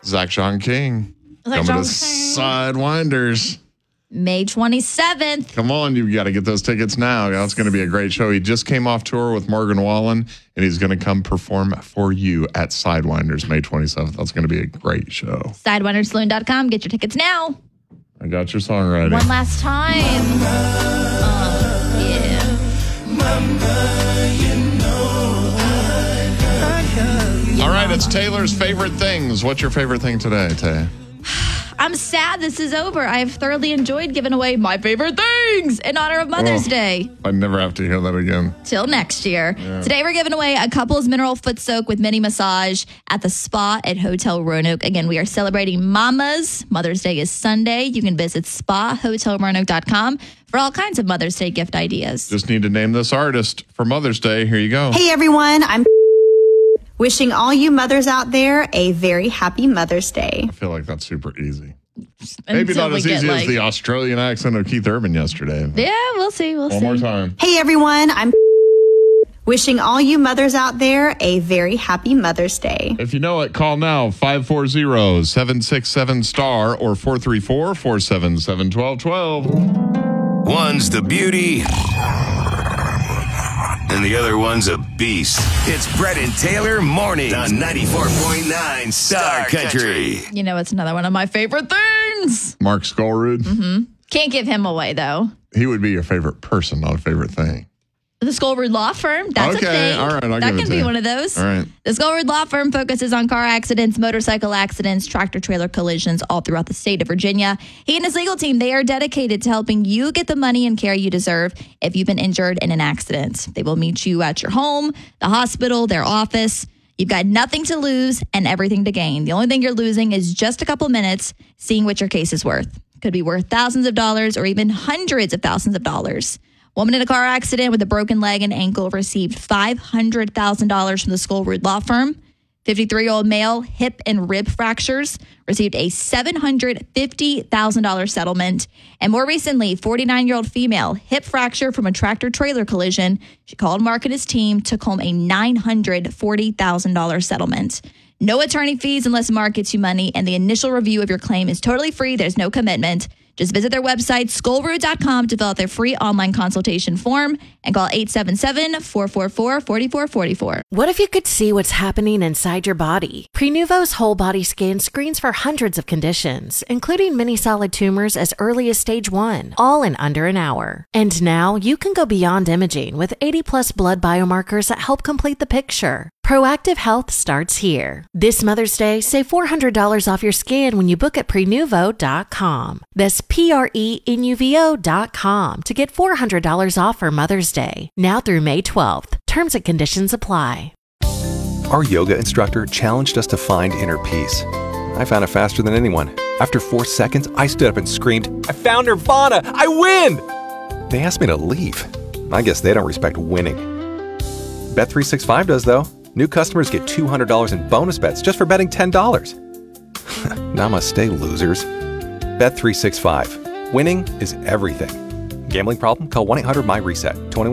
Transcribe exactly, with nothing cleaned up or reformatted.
Zach John King. Zach Coming John to King. Sidewinders. May twenty-seventh. Come on, you got to get those tickets now. That's going to be a great show. He just came off tour with Morgan Wallen, and he's going to come perform for you at Sidewinders May twenty-seventh. That's going to be a great show. Sidewinders Saloon dot com. Get your tickets now. I got your song ready. One last time. Uh, yeah. All right, it's Taylor's favorite things. What's your favorite thing today, Tay? I'm sad this is over. I've thoroughly enjoyed giving away my favorite things in honor of Mother's Oh, Day. I never have to hear that again. Till next year. Yeah. Today we're giving away a couple's mineral foot soak with mini massage at the spa at Hotel Roanoke. Again, we are celebrating Mamas. Mother's Day is Sunday. You can visit spa hotel roanoke dot com for all kinds of Mother's Day gift ideas. Just need to name this artist for Mother's Day. Here you go. Hey everyone, I'm wishing all you mothers out there a very happy Mother's Day. I feel like that's super easy. Until Maybe not as easy like, as the Australian accent of Keith Urban yesterday. Yeah, we'll see. We'll One see. more time. Hey everyone, I'm wishing all you mothers out there a very happy Mother's Day. If you know it, call now five four zero, seven six seven, star or four three four, four seven seven, one two one two. One's the beauty, and the other one's a beast. It's Brett and Taylor mornings on ninety-four point nine Star Country. You know, it's another one of my favorite things. Mark Skolrud. Mm-hmm. Can't give him away, though. He would be your favorite person, not a favorite thing. The Skolrud Law Firm. That's okay, a thing. all right, I'll that give it can to be you. one of those. All right. The Skolrud Law Firm focuses on car accidents, motorcycle accidents, tractor-trailer collisions all throughout the state of Virginia. He and his legal team, they are dedicated to helping you get the money and care you deserve if you've been injured in an accident. They will meet you at your home, the hospital, their office. You've got nothing to lose and everything to gain. The only thing you're losing is just a couple minutes seeing what your case is worth. Could be worth thousands of dollars or even hundreds of thousands of dollars. Woman in a car accident with a broken leg and ankle received five hundred thousand dollars from the Skolrud Law Firm. fifty-three-year-old male, hip and rib fractures, received a seven hundred fifty thousand dollars settlement. And more recently, forty-nine-year-old female, hip fracture from a tractor-trailer collision. She called Mark and his team, took home a nine hundred forty thousand dollars settlement. No attorney fees unless Mark gets you money, and the initial review of your claim is totally free. There's no commitment. Just visit their website, skolrud dot com, to fill out their free online consultation form and call eight seven seven, four four four, four four four four. What if you could see what's happening inside your body? Prenuvo's whole body scan screens for hundreds of conditions, including many solid tumors as early as stage one, all in under an hour. And now you can go beyond imaging with eighty plus blood biomarkers that help complete the picture. Proactive Health starts here. This Mother's Day, save four hundred dollars off your scan when you book at prenuvo dot com. That's P R E N U V O dot com to get four hundred dollars off for Mother's Day. Now through May twelfth. Terms and conditions apply. Our yoga instructor challenged us to find inner peace. I found it faster than anyone. After four seconds, I stood up and screamed, "I found Nirvana! I win!" They asked me to leave. I guess they don't respect winning. Bet three sixty-five does, though. New customers get two hundred dollars in bonus bets just for betting ten dollars. Namaste, losers. Bet three sixty-five. Winning is everything. Gambling problem? Call one eight hundred M Y RESET. twenty-one